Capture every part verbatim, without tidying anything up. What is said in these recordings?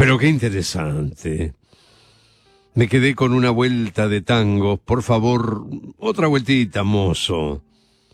Pero qué interesante. Me quedé con una vuelta de tangos. Por favor, otra vueltita, mozo.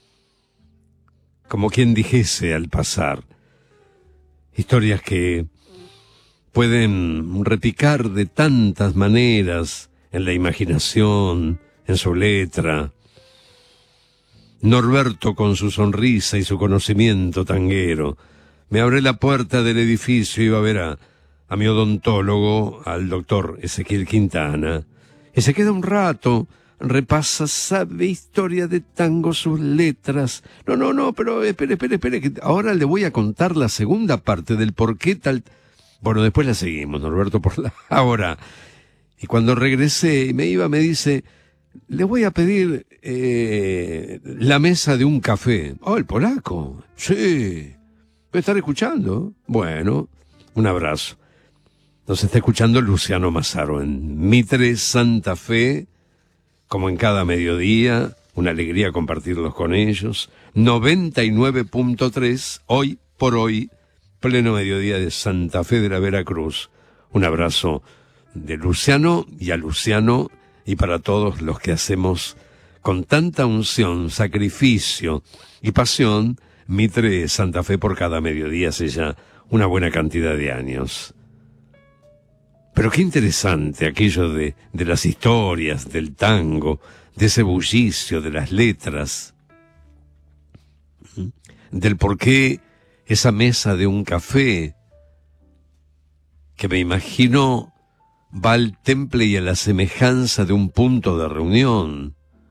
Como quien dijese al pasar. Historias que pueden repicar de tantas maneras en la imaginación, en su letra. Norberto, con su sonrisa y su conocimiento tanguero, me abre la puerta del edificio y iba a ver a, a mi odontólogo, al doctor Ezequiel Quintana, y se queda un rato, repasa, sabe historia de tango, sus letras. No, no, no, pero espere, espere, espere, que ahora le voy a contar la segunda parte del por qué tal... Bueno, después la seguimos, Norberto, por la hora. Y cuando regresé y me iba, me dice, le voy a pedir eh, la mesa de un café. Oh, el polaco. Sí. ¿Puede estar escuchando? Bueno, un abrazo. Nos está escuchando Luciano Massaro en Mitre, Santa Fe, como en cada mediodía. Una alegría compartirlos con ellos. noventa y nueve punto tres, hoy por hoy, pleno mediodía de Santa Fe de la Veracruz. Un abrazo de Luciano y a Luciano y para todos los que hacemos con tanta unción, sacrificio y pasión Mitre Santa Fe por cada mediodía hace ya una buena cantidad de años. Pero qué interesante aquello de, de las historias, del tango, de ese bullicio, de las letras, del por qué esa mesa de un café, que me imagino va al temple y a la semejanza de un punto de reunión,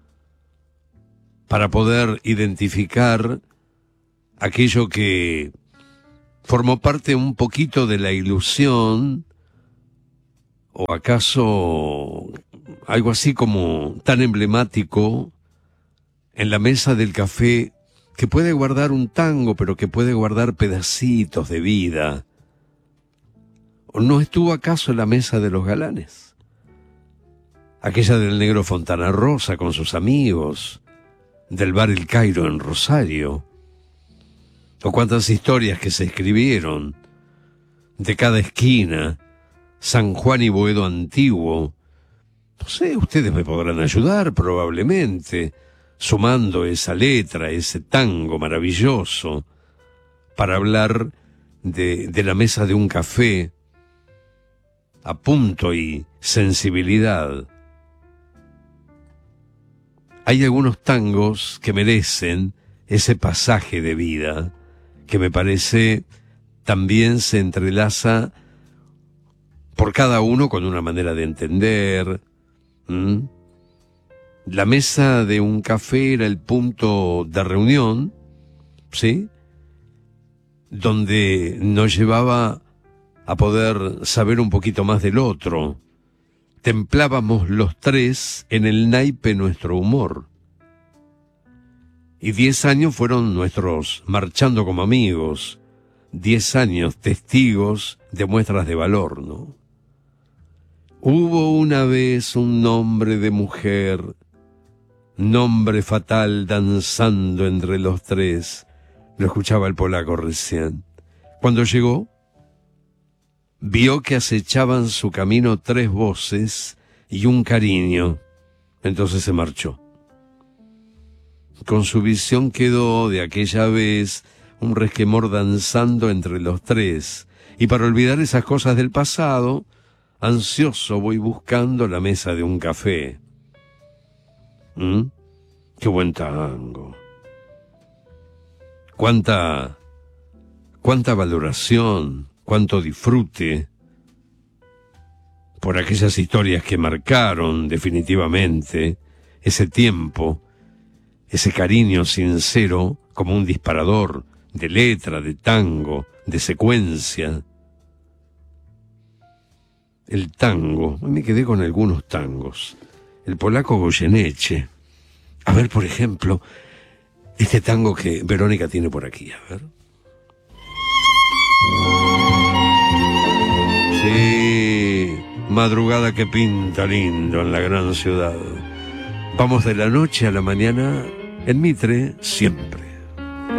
para poder identificar aquello que formó parte un poquito de la ilusión, o acaso algo así como tan emblemático en la mesa del café, que puede guardar un tango, pero que puede guardar pedacitos de vida. ¿O no estuvo acaso en la mesa de los galanes? Aquella del negro Fontana Rosa con sus amigos, del bar El Cairo en Rosario. O cuántas historias que se escribieron de cada esquina, San Juan y Boedo Antiguo. No sé, ustedes me podrán ayudar probablemente, sumando esa letra, ese tango maravilloso, para hablar de, de la mesa de un café, a punto y sensibilidad. Hay algunos tangos que merecen ese pasaje de vida, que me parece también se entrelaza por cada uno con una manera de entender. ¿Mm? La mesa de un café era el punto de reunión, ¿sí? Donde nos llevaba a poder saber un poquito más del otro. Templábamos los tres en el naipe nuestro humor. Y diez años fueron nuestros marchando como amigos. Diez años testigos de muestras de valor, ¿no? Hubo una vez un nombre de mujer, nombre fatal danzando entre los tres. Lo escuchaba el polaco recién. Cuando llegó, vio que acechaban su camino tres voces y un cariño. Entonces se marchó. Con su visión quedó de aquella vez un resquemor danzando entre los tres. Y para olvidar esas cosas del pasado, ansioso voy buscando la mesa de un café. ¿Mm? Qué buen tango. Cuánta, cuánta valoración, cuánto disfrute por aquellas historias que marcaron definitivamente ese tiempo, ese cariño sincero como un disparador de letra, de tango, de secuencia. El tango, me quedé con algunos tangos. El polaco Goyeneche. A ver, por ejemplo, este tango que Verónica tiene por aquí, a ver. Sí, madrugada que pinta lindo en la gran ciudad. Vamos de la noche a la mañana en Mitre siempre.